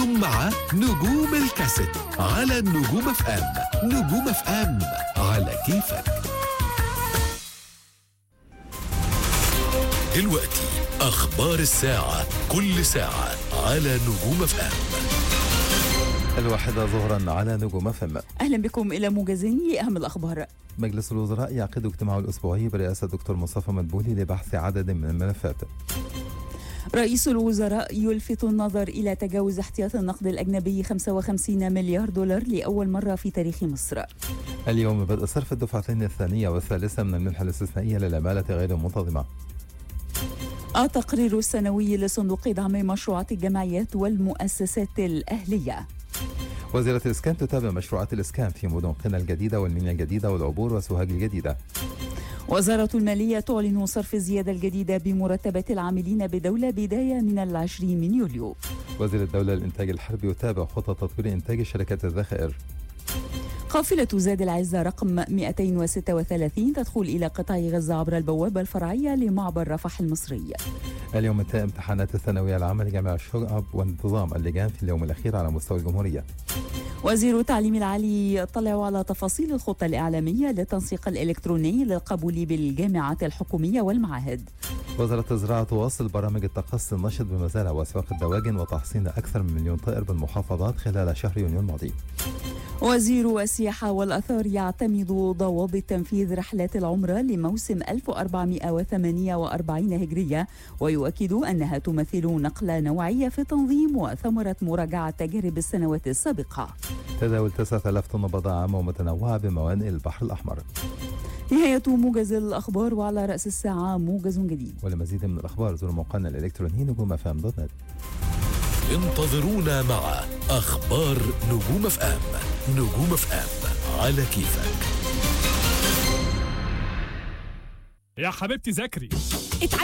أنتم مع نجوم الكاسيت على النجوم اف ام. نجوم اف ام على كيفك. دلوقتي أخبار الساعة، كل ساعة على نجوم اف ام. 1:00 ظهرا على نجوم اف ام. أهلا بكم إلى موجز لأهم الأخبار. مجلس الوزراء يعقد اجتماعه الأسبوعي برئاسة دكتور مصطفى مدبولي لبحث عدد من الملفات. رئيس الوزراء يلفت النظر إلى تجاوز احتياط النقد الأجنبي 55 مليار دولار لأول مرة في تاريخ مصر. اليوم بدء صرف الدفعتين الثانية والثالثة من المنحة الاستثنائية للعمالة غير المنتظمة. التقرير السنوي لصندوق دعم مشروعات الجمعيات والمؤسسات الأهلية. وزيرة الإسكان تتابع مشروعات الإسكان في مدن قنا الجديدة والمنيا الجديدة والعبور وسوهاج الجديدة. وزارة المالية تعلن صرف الزيادة الجديدة بمرتبات العاملين بدولة بداية من 20 من يوليو. وزير الدولة للإنتاج الحربي يتابع خطط تطوير إنتاج شركات الذخائر. قافلة زاد العزة رقم 236 تدخل إلى قطاع غزة عبر البوابة الفرعية لمعبر رفح المصري. اليوم انتهى امتحانات الثانوية العامة لجامعة الشعب وانتظام اللجان في اليوم الأخير على مستوى الجمهورية. وزير التعليم العالي يطلع على تفاصيل الخطة الإعلامية للتنسيق الإلكتروني للقبول بالجامعات الحكومية والمعاهد. وزارة الزراعة تواصل برامج التقصي النشط بمزارع وأسواق الدواجن وتحصين أكثر من 1,000,000 طائر بالمحافظات خلال شهر يونيو الماضي. وزير السياحة والآثار يعتمد ضوابط تنفيذ رحلات العمرة لموسم 1448 هجرية، ويؤكد أنها تمثل نقلة نوعية في التنظيم وثمرة مراجعة تجارب السنوات السابقة. تداول 9,000 طن بضائع عامة ومتنوعة بموانئ البحر الأحمر. نهاية موجز الأخبار، وعلى رأس الساعة موجز جديد. ولمزيد من الأخبار زوروا موقعنا الإلكتروني نجومفم.net. انتظرونا مع أخبار نجوم اف ام. نجوم اف ام على كيفك. يا حبيبتي ذاكري.